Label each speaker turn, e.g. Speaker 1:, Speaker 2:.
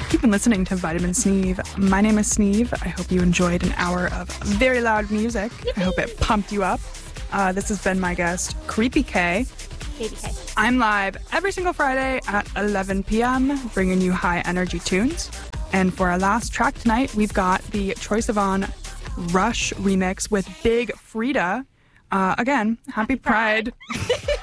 Speaker 1: You've been listening to Vitamin Sneeve. My name is Sneeve. I hope you enjoyed an hour of very loud music. I hope it pumped you up. This has been my guest, Creepy K.
Speaker 2: Baby K.
Speaker 1: I'm live every single Friday at 11 p.m., bringing you high energy tunes. And for our last track tonight, we've got the Troye Sivan Rush remix with Big Frida. Again, happy Pride.